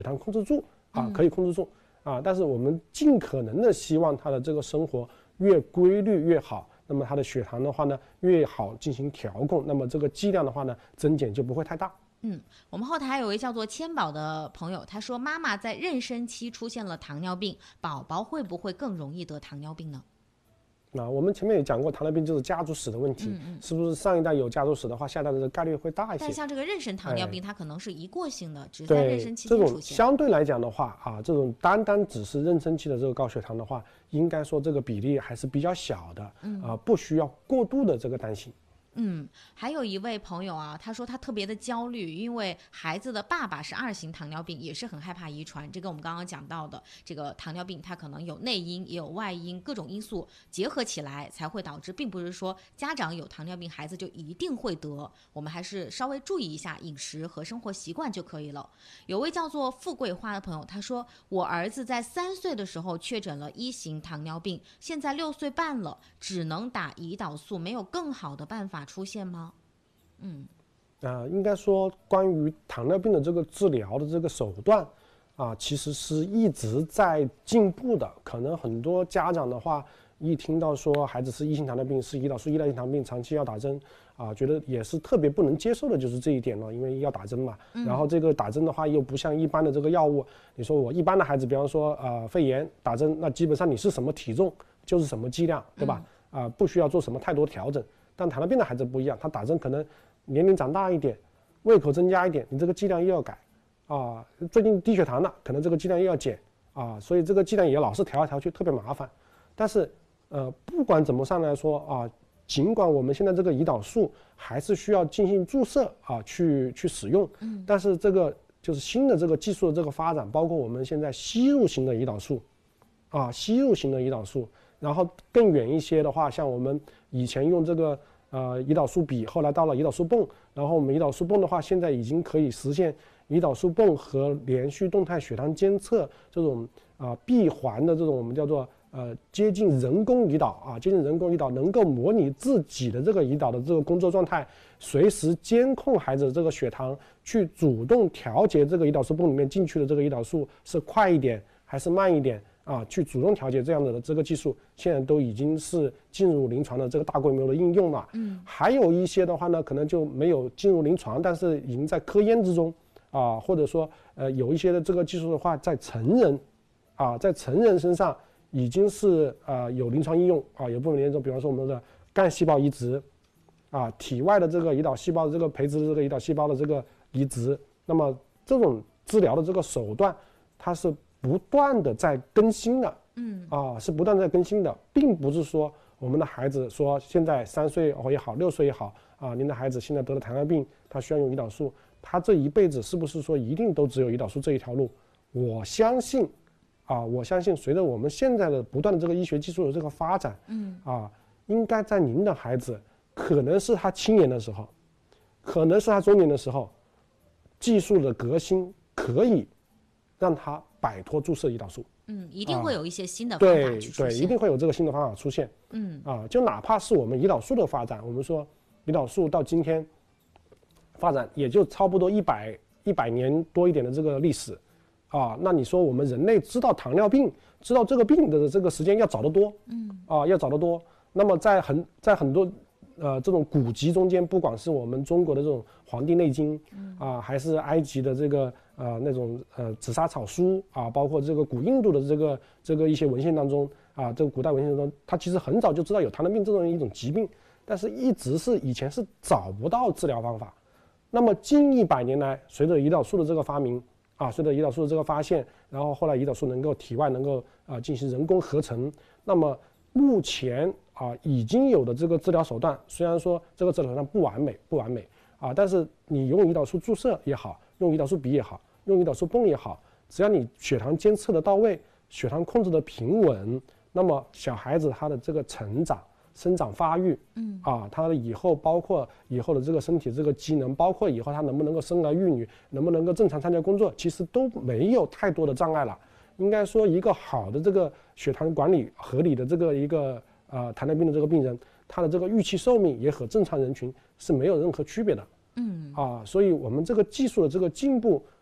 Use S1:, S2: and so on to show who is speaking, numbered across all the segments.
S1: 糖控制住可以控制住但是我们尽可能的希望他的这个生活越规律越好，那么他的血糖的话呢越好进行调控，那么这个剂量的话呢增减就不会太大。
S2: 我们后台还有一位叫做千宝的朋友，他说妈妈在妊娠期出现了糖尿病，宝宝会不会更容易得糖尿病呢？
S1: 我们前面也讲过，糖尿病就是家族史的问题，是不是上一代有家族史的话，下一代的概率会大一些？
S2: 但像这个妊娠糖尿病，它可能是一过性的，只在妊娠期间出现。
S1: 这种相对来讲的话这种单只是妊娠期的这个高血糖的话，应该说这个比例还是比较小的，不需要过度的这个担心。
S2: 还有一位朋友他说他特别的焦虑，因为孩子的爸爸是2型糖尿病，也是很害怕遗传。这个我们刚刚讲到的，这个糖尿病它可能有内因也有外因，各种因素结合起来才会导致，并不是说家长有糖尿病孩子就一定会得，我们还是稍微注意一下饮食和生活习惯就可以了。有位叫做富贵花的朋友，他说我儿子在3岁的时候确诊了1型糖尿病，现在6岁半了，只能打胰岛素，没有更好的办法出现吗？
S1: 应该说关于糖尿病的这个治疗的这个手段其实是一直在进步的。可能很多家长的话，一听到说孩子是1型糖尿病，是胰岛素依赖性糖尿病，长期要打针觉得也是特别不能接受的，就是这一点了，因为要打针嘛。然后这个打针的话又不像一般的这个药物，你说我一般的孩子，比方说肺炎打针，那基本上你是什么体重就是什么剂量，对吧？不需要做什么太多调整。但糖尿病的孩子不一样，他打针可能年龄长大一点，胃口增加一点，你这个剂量又要改最近低血糖了，可能这个剂量又要减所以这个剂量也老是调来调去，特别麻烦。但是不管怎么上来说尽管我们现在这个胰岛素还是需要进行注射去使用，但是这个就是新的这个技术的这个发展，包括我们现在吸入型的胰岛素吸入型的胰岛素，然后更远一些的话，像我们以前用这个胰岛素笔，后来到了胰岛素泵，然后我们胰岛素泵的话，现在已经可以实现胰岛素泵和连续动态血糖监测这种闭环的这种我们叫做接近人工胰岛接近人工胰岛，能够模拟自己的这个胰岛的这个工作状态，随时监控孩子的这个血糖，去主动调节这个胰岛素泵里面进去的这个胰岛素是快一点还是慢一点去主动调节这样的这个技术，现在都已经是进入临床的这个大规模的应用了。还有一些的话呢，可能就没有进入临床，但是已经在科研之中或者说有一些的这个技术的话，在成人身上已经是有临床应用有部分研究，比方说我们的干细胞移植体外的这个胰岛细胞的这个培植的这个胰岛细胞的这个移植，那么这种治疗的这个手段，它是不断的在更新的，是不断在更新的，并不是说我们的孩子说现在3岁也好，6岁也好您的孩子现在得了糖尿病，他需要用胰岛素，他这一辈子是不是说一定都只有胰岛素这一条路？我相信随着我们现在的不断的这个医学技术的这个发展，应该在您的孩子可能是他青年的时候，可能是他中年的时候，技术的革新可以让他摆脱注射胰岛素。
S2: 一定会有一些新的方法去出现。
S1: 对，一定会有这个新的方法出现。就哪怕是我们胰岛素的发展，我们说胰岛素到今天发展也就差不多100年多一点的这个历史那你说我们人类知道糖尿病，知道这个病的这个时间要早得多，要早得多。那么在很多这种古籍中间，不管是我们中国的这种《黄帝内经》还是埃及的这个那种紫砂草书包括这个古印度的这个一些文献当中这个古代文献当中，他其实很早就知道有糖尿病这种一种疾病，但是一直是以前是找不到治疗方法。那么近100年来，随着胰岛素的这个发明随着胰岛素的这个发现，然后后来胰岛素能够体外能够进行人工合成，那么目前已经有的这个治疗手段，虽然说这个治疗手段不完美但是你用胰岛素注射也好，用胰岛素笔也好，用胰岛素泵也好，只要你血糖监测的到位，血糖控制的平稳，那么小孩子他的这个生长发育他的以后包括以后的这个身体这个机能，包括以后他能不能够生儿育女，能不能够正常参加工作，其实都没有太多的障碍了。应该说一个好的这个血糖管理合理的这个一个糖尿病的这个病人，他的这个预期寿命也和正常人群是没有任何区别的。所以我们这个技术的这个进步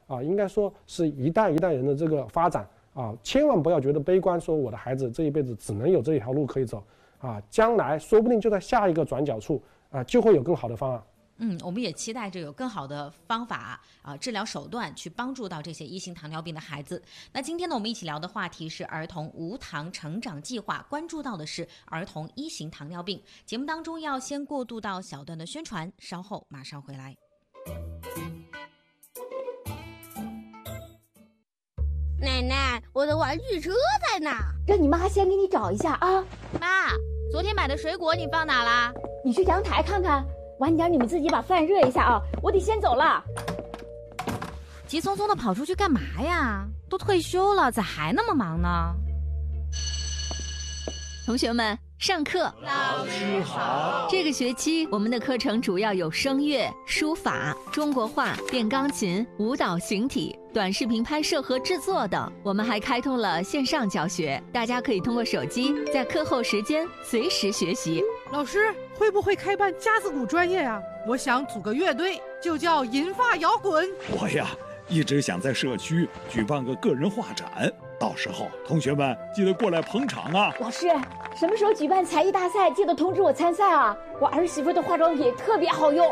S1: 应该说是一代一代人的这个发展千万不要觉得悲观，说我的孩子这一辈子只能有这一条路可以走将来说不定就在下一个转角处就会有更好的方案。
S2: 我们也期待着有更好的方法治疗手段去帮助到这些1型糖尿病的孩子。那今天呢，我们一起聊的话题是儿童无糖成长计划，关注到的是儿童1型糖尿病。节目当中要先过渡到小段的宣传，稍后马上回来。
S3: 奶奶，我的玩具车在哪？
S4: 让你妈先给你找一下啊。
S2: 妈，昨天买的水果你放哪啦？
S4: 你去阳台看看。晚点你们自己把饭热一下啊，我得先走了。
S2: 急匆匆的跑出去干嘛呀？都退休了，咋还那么忙呢？
S5: 同学们，上课。
S6: 老师好。
S5: 这个学期我们的课程主要有声乐、书法、中国画、电钢琴、舞蹈形体、短视频拍摄和制作等。我们还开通了线上教学，大家可以通过手机在课后时间随时学习。
S7: 老师，会不会开办架子鼓专业呀？我想组个乐队，就叫银发摇滚。
S6: 我呀，一直想在社区举办个个人画展，到时候同学们记得过来捧场啊。
S4: 老师，什么时候举办才艺大赛，记得通知我参赛啊，我儿媳妇的化妆品特别好用。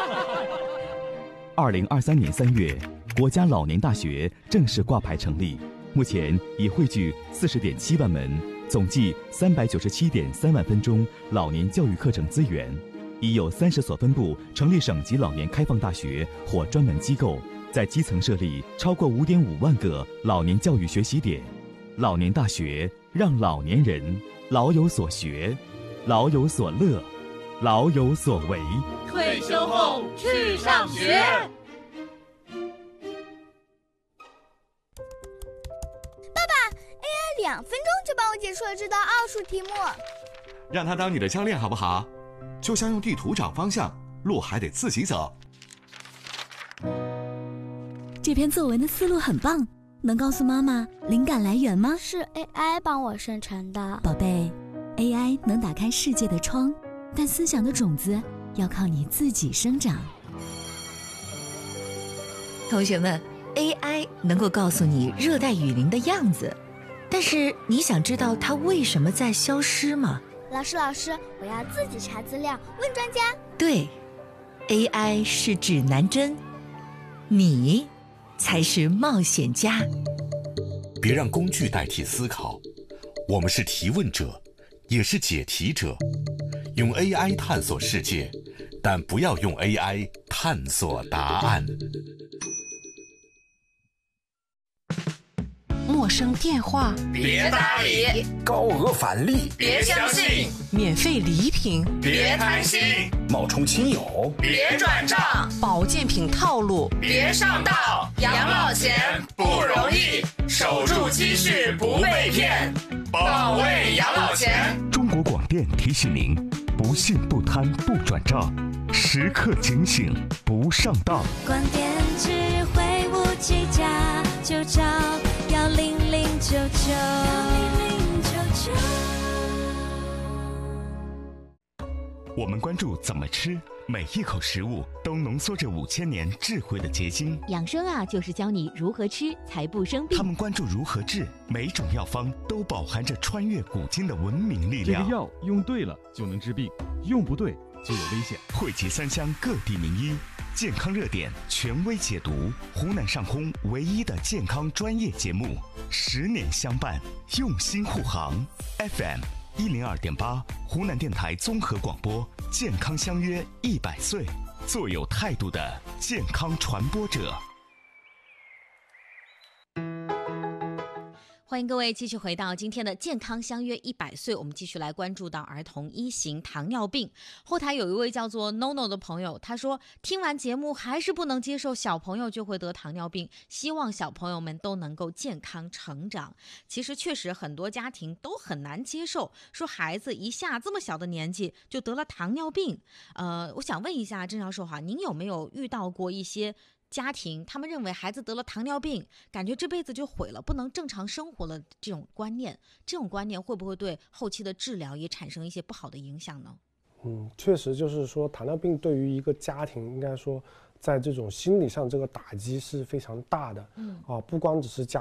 S8: 2023年3月，国家老年大学正式挂牌成立，目前已汇聚40.7万门，总计397.3万分钟老年教育课程资源，已有30所分部成立省级老年开放大学或专门机构，在基层设立超过5.5万个老年教育学习点。老年大学让老年人老有所学，老有所乐，老有所为。
S9: 退休后去上学。
S3: 爸爸 ，AI 2分钟就帮我解出了这道奥数题目。
S10: 让他当你的教练好不好？就像用地图找方向，路还得自己走。
S11: 这篇作文的思路很棒，能告诉妈妈灵感来源吗？
S3: 是 AI 帮我生成的。
S11: 宝贝， AI 能打开世界的窗，但思想的种子要靠你自己生长。
S12: 同学们， AI 能够告诉你热带雨林的样子，但是你想知道它为什么在消失吗？
S3: 老师，我要自己查资料，问专家。
S12: 对， AI 是指南针，你才是冒险家。
S10: 别让工具代替思考，我们是提问者，也是解题者。用 AI 探索世界，但不要用 AI 探索答案。
S13: 陌生电话
S9: 别搭理，
S14: 高额返利
S9: 别相信，
S13: 免费礼品
S9: 别贪心，
S14: 冒充亲友
S9: 别转账，
S13: 保健品套路
S9: 别上当。养老钱不容易，守住积蓄不被骗，保卫养老钱。
S8: 中国广电提醒您：不信不贪不转账，时刻警醒不上当。
S15: 广电智慧57家，就找10099。
S8: 我们关注怎么吃，每一口食物都浓缩着5000年智慧的结晶。
S16: 养生啊，就是教你如何吃才不生病。
S8: 他们关注如何治，每种药方都饱含着穿越古今的文明力量。
S17: 这个药用对了就能治病，用不对就有危险。
S8: 汇集3乡各地名医，健康热点权威解读，湖南上空唯一的健康专业节目，10年相伴，用心护航。FM102.8，湖南电台综合广播，健康相约100岁，做有态度的健康传播者。
S2: 欢迎各位继续回到今天的健康相约100岁，我们继续来关注到儿童1型糖尿病。后台有一位叫做 NONO 的朋友，他说听完节目还是不能接受小朋友就会得糖尿病，希望小朋友们都能够健康成长。其实确实很多家庭都很难接受，说孩子一下这么小的年纪就得了糖尿病。我想问一下郑教授哈，您有没有遇到过一些家庭他们认为孩子得了糖尿病，感觉这辈子就毁了，不能正常生活了，这种观念会不会对后期的治疗也产生一些不好的影响呢？
S1: 确实就是说糖尿病对于一个家庭应该说在这种心理上这个打击是非常大的。不光只是家